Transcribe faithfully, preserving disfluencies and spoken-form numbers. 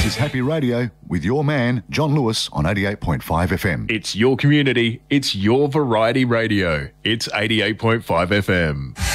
This is Happy Radio with your man, John Lewis, on eighty-eight point five F M. It's your community. It's your variety radio. It's eighty-eight point five F M.